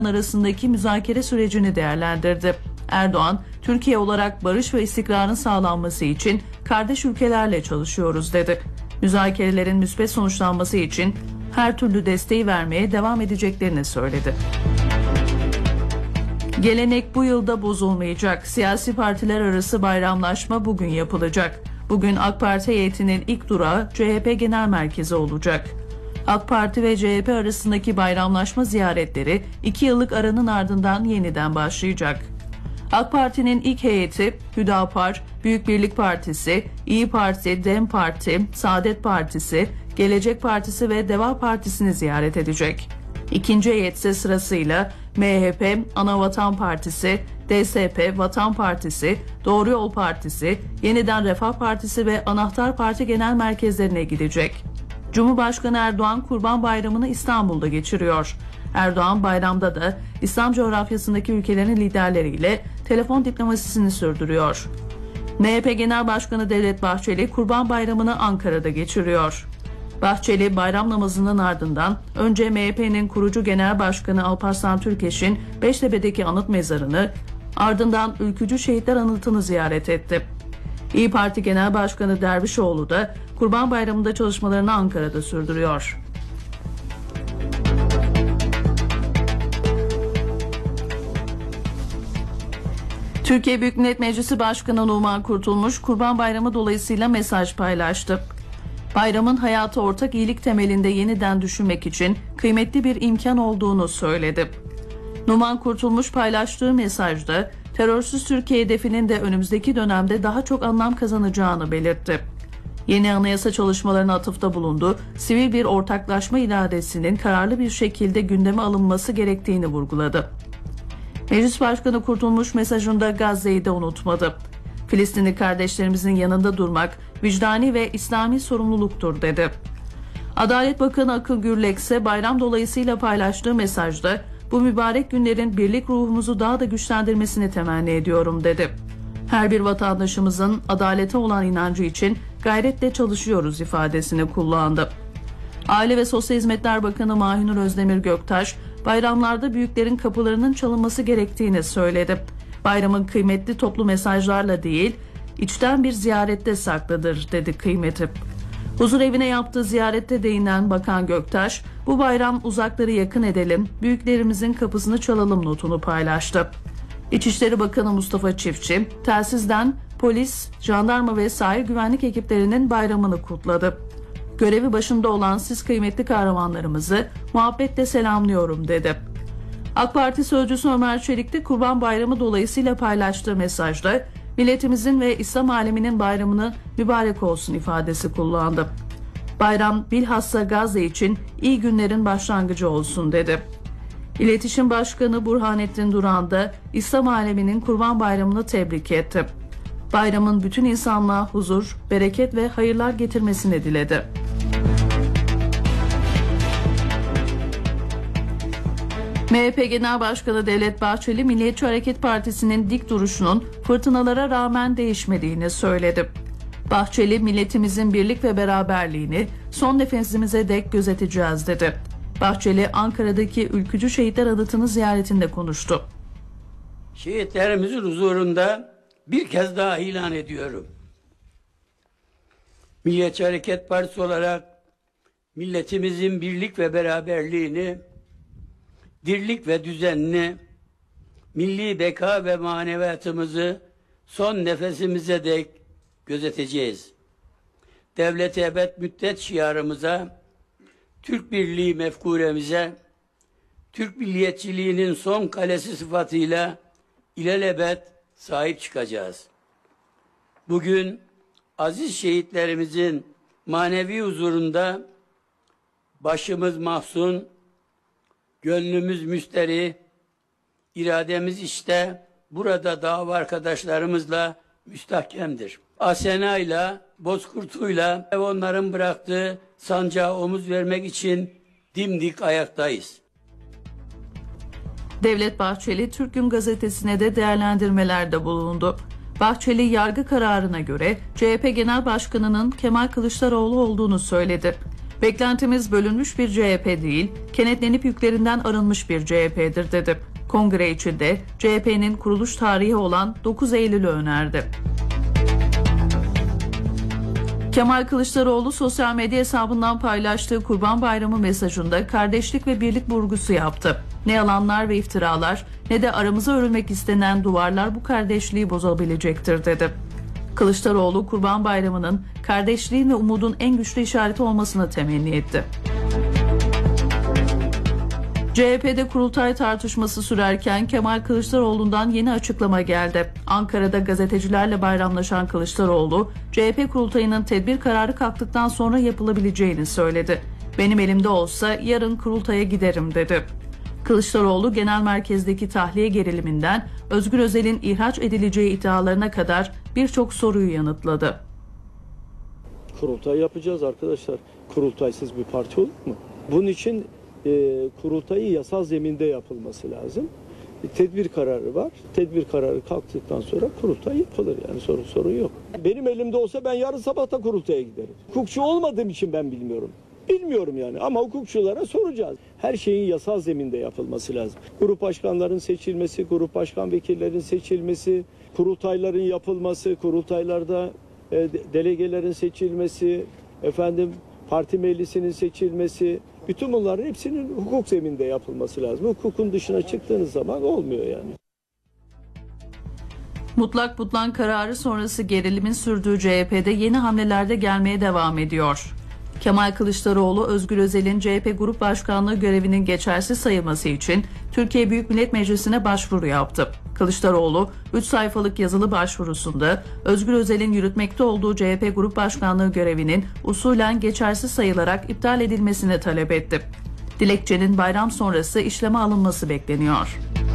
arasındaki müzakere sürecini değerlendirdi. Erdoğan, Türkiye olarak barış ve istikrarın sağlanması için kardeş ülkelerle çalışıyoruz dedi. Müzakerelerin müspet sonuçlanması için her türlü desteği vermeye devam edeceklerini söyledi. Gelenek bu yılda bozulmayacak. Siyasi partiler arası bayramlaşma bugün yapılacak. Bugün AK Parti heyetinin ilk durağı CHP Genel Merkezi olacak. AK Parti ve CHP arasındaki bayramlaşma ziyaretleri 2 yıllık aranın ardından yeniden başlayacak. AK Parti'nin ilk heyeti Hüdapar, Büyük Birlik Partisi, İyi Parti, DEM Parti, Saadet Partisi, Gelecek Partisi ve Deva Partisi'ni ziyaret edecek. İkinci heyet ise sırasıyla MHP, Anavatan Partisi, DSP, Vatan Partisi, Doğru Yol Partisi, Yeniden Refah Partisi ve Anahtar Parti genel merkezlerine gidecek. Cumhurbaşkanı Erdoğan Kurban Bayramı'nı İstanbul'da geçiriyor. Erdoğan bayramda da İslam coğrafyasındaki ülkelerin liderleriyle telefon diplomasisini sürdürüyor. MHP Genel Başkanı Devlet Bahçeli Kurban Bayramı'nı Ankara'da geçiriyor. Bahçeli bayram namazının ardından önce MHP'nin kurucu genel başkanı Alparslan Türkeş'in Beştepe'deki anıt mezarını, ardından Ülkücü Şehitler Anıtı'nı ziyaret etti. İyi Parti Genel Başkanı Dervişoğlu da Kurban Bayramı'nda çalışmalarını Ankara'da sürdürüyor. Türkiye Büyük Millet Meclisi Başkanı Numan Kurtulmuş, Kurban Bayramı dolayısıyla mesaj paylaştı. Bayramın hayata ortak iyilik temelinde yeniden düşünmek için kıymetli bir imkan olduğunu söyledi. Numan Kurtulmuş paylaştığı mesajda terörsüz Türkiye hedefinin de önümüzdeki dönemde daha çok anlam kazanacağını belirtti. Yeni anayasa çalışmalarına atıfta bulundu, sivil bir ortaklaşma iradesinin kararlı bir şekilde gündeme alınması gerektiğini vurguladı. Meclis Başkanı Kurtulmuş mesajında Gazze'yi de unutmadı. Filistinli kardeşlerimizin yanında durmak vicdani ve İslami sorumluluktur dedi. Adalet Bakanı Akıl Gürlek ise bayram dolayısıyla paylaştığı mesajda bu mübarek günlerin birlik ruhumuzu daha da güçlendirmesini temenni ediyorum dedi. Her bir vatandaşımızın adalete olan inancı için gayretle çalışıyoruz ifadesini kullandı. Aile ve Sosyal Hizmetler Bakanı Mahinur Özdemir Göktaş, bayramlarda büyüklerin kapılarının çalınması gerektiğini söyledi. Bayramın kıymetli toplu mesajlarla değil, içten bir ziyarette saklıdır dedi kıymeti. Huzur evine yaptığı ziyarette değinen Bakan Göktaş, bu bayram uzakları yakın edelim, büyüklerimizin kapısını çalalım notunu paylaştı. İçişleri Bakanı Mustafa Çiftçi, telsizden polis, jandarma ve sahil güvenlik ekiplerinin bayramını kutladı. Görevi başında olan siz kıymetli kahramanlarımızı muhabbetle selamlıyorum dedi. AK Parti sözcüsü Ömer Çelik de Kurban Bayramı dolayısıyla paylaştığı mesajda milletimizin ve İslam aleminin bayramını mübarek olsun ifadesi kullandı. Bayram bilhassa Gazze için iyi günlerin başlangıcı olsun dedi. İletişim Başkanı Burhanettin Duran da İslam aleminin Kurban Bayramı'nı tebrik etti. Bayramın bütün insanlığa huzur, bereket ve hayırlar getirmesini diledi. MHP Genel Başkanı Devlet Bahçeli, Milliyetçi Hareket Partisi'nin dik duruşunun fırtınalara rağmen değişmediğini söyledi. Bahçeli, milletimizin birlik ve beraberliğini son nefesimize dek gözeteceğiz dedi. Bahçeli, Ankara'daki Ülkücü Şehitler Anıtı'nı ziyaretinde konuştu. Şehitlerimizin huzurunda bir kez daha ilan ediyorum. Milliyetçi Hareket Partisi olarak milletimizin birlik ve beraberliğini, dirlik ve düzenini, milli beka ve maneviyatımızı son nefesimize dek gözeteceğiz. Devlet-i ebed müddet şiarımıza, Türk birliği mefkuremize, Türk milliyetçiliğinin son kalesi sıfatıyla ilelebet sahip çıkacağız. Bugün aziz şehitlerimizin manevi huzurunda başımız mahzun, gönlümüz müsteri, irademiz işte burada dava arkadaşlarımızla müstahkemdir. Asena'yla, Bozkurt'uyla onların bıraktığı sancağa omuz vermek için dimdik ayaktayız. Devlet Bahçeli, Türk Gün Gazetesi'ne de değerlendirmelerde bulundu. Bahçeli, yargı kararına göre CHP Genel Başkanı'nın Kemal Kılıçdaroğlu olduğunu söyledi. Beklentimiz bölünmüş bir CHP değil, kenetlenip yüklerinden arınmış bir CHP'dir dedi. Kongre içinde CHP'nin kuruluş tarihi olan 9 Eylül'ü önerdi. Kemal Kılıçdaroğlu sosyal medya hesabından paylaştığı Kurban Bayramı mesajında kardeşlik ve birlik vurgusu yaptı. Ne yalanlar ve iftiralar ne de aramıza örülmek istenen duvarlar bu kardeşliği bozabilecektir dedi. Kılıçdaroğlu Kurban Bayramı'nın kardeşliğin ve umudun en güçlü işareti olmasını temenni etti. CHP'de kurultay tartışması sürerken Kemal Kılıçdaroğlu'ndan yeni açıklama geldi. Ankara'da gazetecilerle bayramlaşan Kılıçdaroğlu, CHP kurultayının tedbir kararı kalktıktan sonra yapılabileceğini söyledi. Benim elimde olsa yarın kurultaya giderim dedi. Kılıçdaroğlu genel merkezdeki tahliye geriliminden Özgür Özel'in ihraç edileceği iddialarına kadar birçok soruyu yanıtladı. Kurultay yapacağız arkadaşlar. Kurultaysız bir parti olur mu? Bunun için kurultayı yasal zeminde yapılması lazım. Tedbir kararı var. Tedbir kararı kalktıktan sonra kurultay yapılır. Yani sorun yok. Benim elimde olsa ben yarın sabah da kurultaya giderim. Hukukçu olmadığım için ben bilmiyorum. Bilmiyorum yani ama hukukçulara soracağız. Her şeyin yasal zeminde yapılması lazım. Grup başkanların seçilmesi, grup başkan vekillerin seçilmesi, kurultayların yapılması, kurultaylarda delegelerin seçilmesi, parti meclisinin seçilmesi, bütün bunların hepsinin hukuk zeminde yapılması lazım. Hukukun dışına çıktığınız zaman olmuyor yani. Mutlak butlan kararı sonrası gerilimin sürdüğü CHP'de yeni hamleler de gelmeye devam ediyor. Kemal Kılıçdaroğlu, Özgür Özel'in CHP Grup Başkanlığı görevinin geçersiz sayılması için Türkiye Büyük Millet Meclisi'ne başvuru yaptı. Kılıçdaroğlu, 3 sayfalık yazılı başvurusunda Özgür Özel'in yürütmekte olduğu CHP Grup Başkanlığı görevinin usulen geçersiz sayılarak iptal edilmesini talep etti. Dilekçenin bayram sonrası işleme alınması bekleniyor.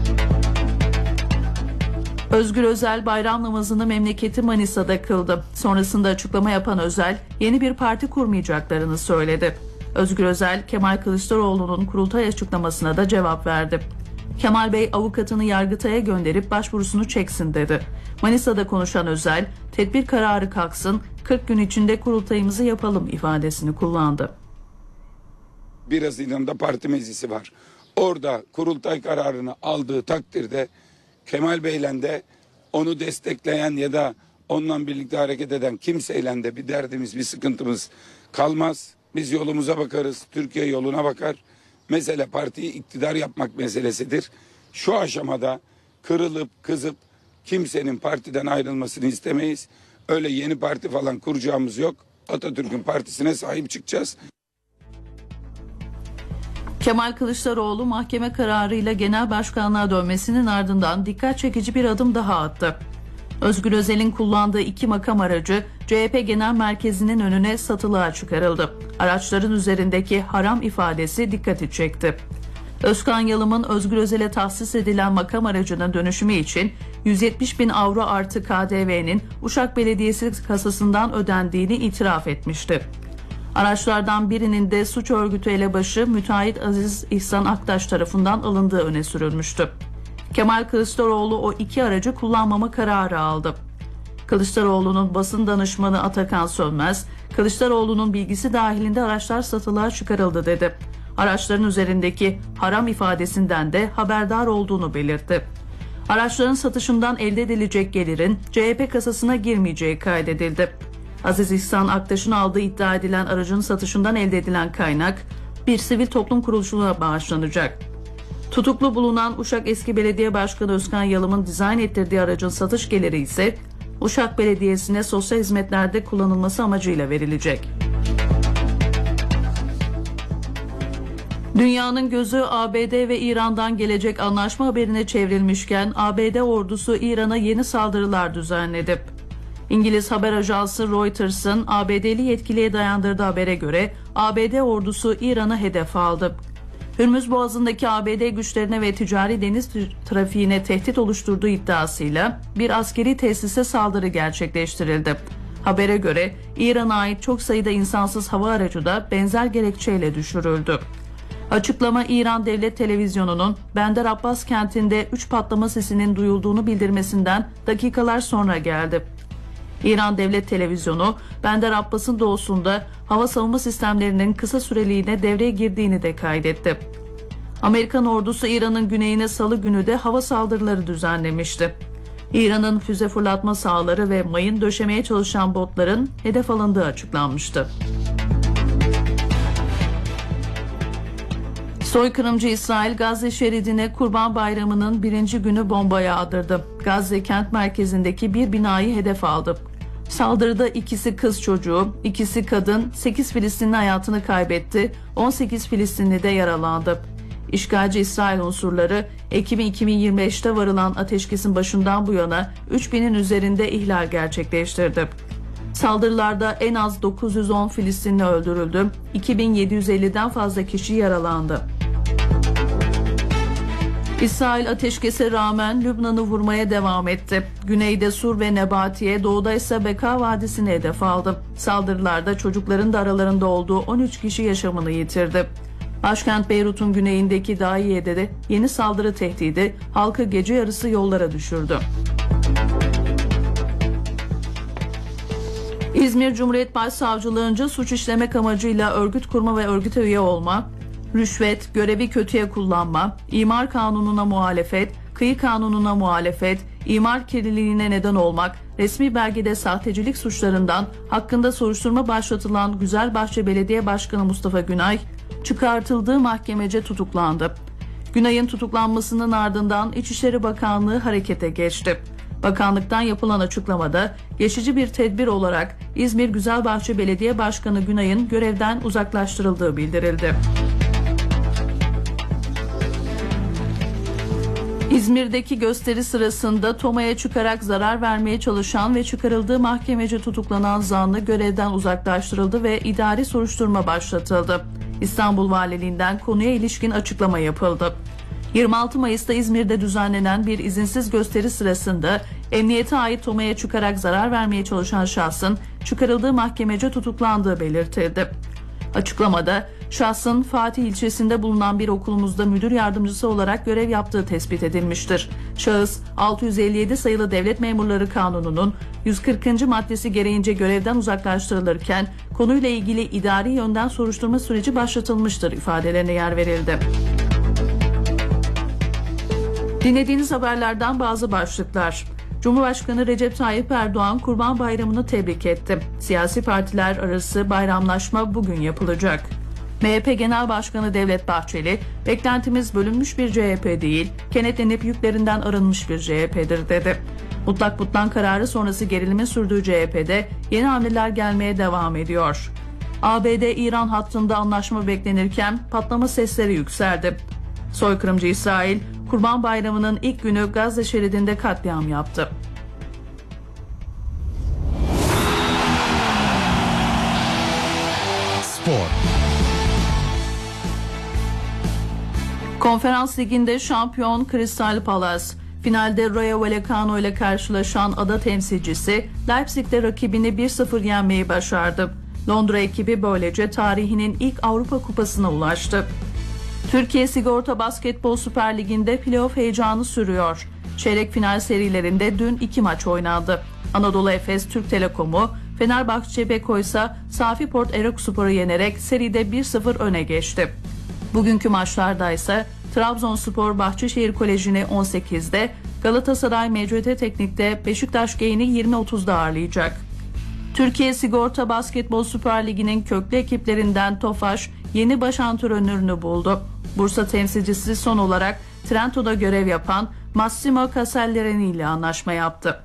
Özgür Özel bayram namazını memleketi Manisa'da kıldı. Sonrasında açıklama yapan Özel, yeni bir parti kurmayacaklarını söyledi. Özgür Özel, Kemal Kılıçdaroğlu'nun kurultay açıklamasına da cevap verdi. Kemal Bey avukatını Yargıtay'a gönderip başvurusunu çeksin dedi. Manisa'da konuşan Özel, tedbir kararı kalksın, 40 gün içinde kurultayımızı yapalım ifadesini kullandı. 1 Haziran'da parti meclisi var. Orada kurultay kararını aldığı takdirde Kemal Bey'le de onu destekleyen ya da onunla birlikte hareket eden kimseyle de bir derdimiz, bir sıkıntımız kalmaz. Biz yolumuza bakarız, Türkiye yoluna bakar. Mesele partiyi iktidar yapmak meselesidir. Şu aşamada kırılıp kızıp kimsenin partiden ayrılmasını istemeyiz. Öyle yeni parti falan kuracağımız yok. Atatürk'ün partisine sahip çıkacağız. Kemal Kılıçdaroğlu mahkeme kararıyla genel başkanlığa dönmesinin ardından dikkat çekici bir adım daha attı. Özgür Özel'in kullandığı 2 makam aracı CHP Genel Merkezi'nin önüne satılığa çıkarıldı. Araçların üzerindeki haram ifadesi dikkati çekti. Özkan Yalım'ın Özgür Özel'e tahsis edilen makam aracının dönüşümü için 170.000 avro artı KDV'nin Uşak Belediyesi kasasından ödendiğini itiraf etmişti. Araçlardan birinin de suç örgütü elebaşı müteahhit Aziz İhsan Aktaş tarafından alındığı öne sürülmüştü. Kemal Kılıçdaroğlu o 2 aracı kullanmama kararı aldı. Kılıçdaroğlu'nun basın danışmanı Atakan Sönmez, Kılıçdaroğlu'nun bilgisi dahilinde araçlar satılığa çıkarıldı dedi. Araçların üzerindeki haram ifadesinden de haberdar olduğunu belirtti. Araçların satışından elde edilecek gelirin CHP kasasına girmeyeceği kaydedildi. Aziz İhsan Aktaş'ın aldığı iddia edilen aracın satışından elde edilen kaynak bir sivil toplum kuruluşuna bağışlanacak. Tutuklu bulunan Uşak Eski Belediye Başkanı Özkan Yalım'ın dizayn ettirdiği aracın satış geliri ise Uşak Belediyesi'ne sosyal hizmetlerde kullanılması amacıyla verilecek. Dünyanın gözü ABD ve İran'dan gelecek anlaşma haberine çevrilmişken ABD ordusu İran'a yeni saldırılar düzenledi. İngiliz haber ajansı Reuters'ın ABD'li yetkiliye dayandırdığı habere göre ABD ordusu İran'ı hedef aldı. Hürmüz Boğazı'ndaki ABD güçlerine ve ticari deniz trafiğine tehdit oluşturduğu iddiasıyla bir askeri tesise saldırı gerçekleştirildi. Habere göre İran'a ait çok sayıda insansız hava aracı da benzer gerekçeyle düşürüldü. Açıklama İran Devlet Televizyonu'nun Bandar Abbas kentinde 3 patlama sesinin duyulduğunu bildirmesinden dakikalar sonra geldi. İran Devlet Televizyonu, Bender Abbas'ın doğusunda hava savunma sistemlerinin kısa süreliğine devreye girdiğini de kaydetti. Amerikan ordusu İran'ın güneyine Salı günü de hava saldırıları düzenlemişti. İran'ın füze fırlatma sahaları ve mayın döşemeye çalışan botların hedef alındığı açıklanmıştı. Soykırımcı İsrail, Gazze şeridine Kurban Bayramı'nın birinci günü bomba yağdırdı. Gazze kent merkezindeki bir binayı hedef aldı. Saldırıda ikisi kız çocuğu, ikisi kadın, 8 Filistinli hayatını kaybetti, 18 Filistinli de yaralandı. İşgalci İsrail unsurları, Ekim 2025'te varılan ateşkesin başından bu yana 3000'in üzerinde ihlal gerçekleştirdi. Saldırılarda en az 910 Filistinli öldürüldü, 2750'den fazla kişi yaralandı. İsrail ateşkese rağmen Lübnan'ı vurmaya devam etti. Güneyde Sur ve Nebatiye, doğuda ise Beka Vadisi'ni hedef aldı. Saldırılarda çocukların da aralarında olduğu 13 kişi yaşamını yitirdi. Başkent Beyrut'un güneyindeki Daiye'de de yeni saldırı tehdidi halkı gece yarısı yollara düşürdü. İzmir Cumhuriyet Başsavcılığınca suç işlemek amacıyla örgüt kurma ve örgüte üye olma, rüşvet, görevi kötüye kullanma, imar kanununa muhalefet, kıyı kanununa muhalefet, imar kirliliğine neden olmak, resmi belgede sahtecilik suçlarından hakkında soruşturma başlatılan Güzelbahçe Belediye Başkanı Mustafa Günay, çıkartıldığı mahkemece tutuklandı. Günay'ın tutuklanmasının ardından İçişleri Bakanlığı harekete geçti. Bakanlıktan yapılan açıklamada geçici bir tedbir olarak İzmir Güzelbahçe Belediye Başkanı Günay'ın görevden uzaklaştırıldığı bildirildi. İzmir'deki gösteri sırasında tomaya çıkarak zarar vermeye çalışan ve çıkarıldığı mahkemece tutuklanan zanlı görevden uzaklaştırıldı ve idari soruşturma başlatıldı. İstanbul Valiliğinden konuya ilişkin açıklama yapıldı. 26 Mayıs'ta İzmir'de düzenlenen bir izinsiz gösteri sırasında emniyete ait tomaya çıkarak zarar vermeye çalışan şahsın çıkarıldığı mahkemece tutuklandığı belirtildi. Açıklamada şahsın Fatih ilçesinde bulunan bir okulumuzda müdür yardımcısı olarak görev yaptığı tespit edilmiştir. Şahıs 657 sayılı Devlet Memurları Kanunu'nun 140. maddesi gereğince görevden uzaklaştırılırken konuyla ilgili idari yönden soruşturma süreci başlatılmıştır ifadelerine yer verildi. Dinlediğiniz haberlerden bazı başlıklar. Cumhurbaşkanı Recep Tayyip Erdoğan Kurban Bayramı'nı tebrik etti. Siyasi partiler arası bayramlaşma bugün yapılacak. MHP Genel Başkanı Devlet Bahçeli, beklentimiz bölünmüş bir CHP değil, kenetlenip yüklerinden arınmış bir CHP'dir dedi. Mutlak butlan kararı sonrası gerilimin sürdüğü CHP'de yeni hamleler gelmeye devam ediyor. ABD-İran hattında anlaşma beklenirken patlama sesleri yükseldi. Soykırımcı İsrail, Kurban Bayramı'nın ilk günü Gazze şeridinde katliam yaptı. Spor. Konferans Ligi'nde şampiyon Crystal Palace, finalde Rayo Vallecano ile karşılaşan ada temsilcisi Leipzig'te rakibini 1-0 yenmeyi başardı. Londra ekibi böylece tarihinin ilk Avrupa Kupası'na ulaştı. Türkiye Sigorta Basketbol Süper Ligi'nde playoff heyecanı sürüyor. Çeyrek final serilerinde dün 2 maç oynandı. Anadolu Efes Türk Telekom'u, Fenerbahçe Beko ise Safiport Erekspor'u yenerek seride 1-0 öne geçti. Bugünkü maçlarda ise Trabzonspor Bahçeşehir Koleji'ni 18'de, Galatasaray Mecburi Teknik'te Beşiktaş Geyin'i 20.30'da ağırlayacak. Türkiye Sigorta Basketbol Süper Ligi'nin köklü ekiplerinden Tofaş yeni baş antrenörünü buldu. Bursa temsilcisi son olarak Trento'da görev yapan Massimo Casellerini ile anlaşma yaptı.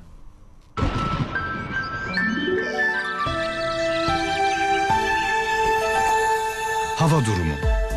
Hava durumu.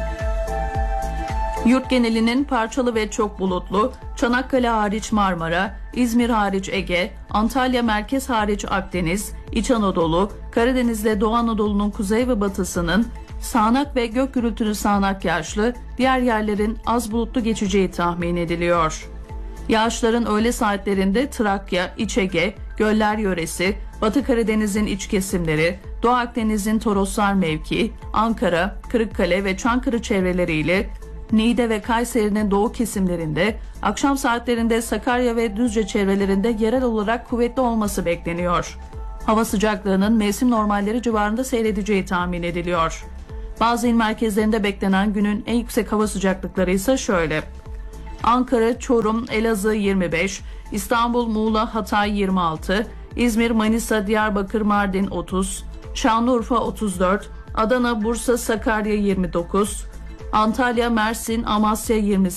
Yurt genelinin parçalı ve çok bulutlu, Çanakkale hariç Marmara, İzmir hariç Ege, Antalya merkez hariç Akdeniz, İç Anadolu, Karadeniz'le Doğu Anadolu'nun kuzey ve batısının sağanak ve gök gürültülü sağanak yağışlı, diğer yerlerin az bulutlu geçeceği tahmin ediliyor. Yağışların öğle saatlerinde Trakya, İç Ege, Göller yöresi, Batı Karadeniz'in iç kesimleri, Doğu Akdeniz'in Toroslar mevki, Ankara, Kırıkkale ve Çankırı çevreleriyle Niğde ve Kayseri'nin doğu kesimlerinde, akşam saatlerinde Sakarya ve Düzce çevrelerinde yerel olarak kuvvetli olması bekleniyor. Hava sıcaklığının mevsim normalleri civarında seyredeceği tahmin ediliyor. Bazı il merkezlerinde beklenen günün en yüksek hava sıcaklıkları ise şöyle. Ankara, Çorum, Elazığ 25, İstanbul, Muğla, Hatay 26, İzmir, Manisa, Diyarbakır, Mardin 30, Şanlıurfa 34, Adana, Bursa, Sakarya 29, Antalya, Mersin, Amasya 28,